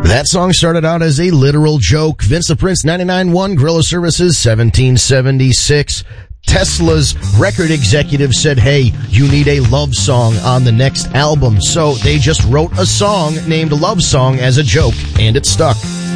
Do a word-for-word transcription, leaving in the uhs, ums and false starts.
That song started out as a literal joke. Vince the Prince, ninety-nine point one, Guerrilla Services, seventeen seventy-six. Tesla's record executive said, hey, you need a love song on the next album. So they just wrote a song named Love Song as a joke, and it stuck.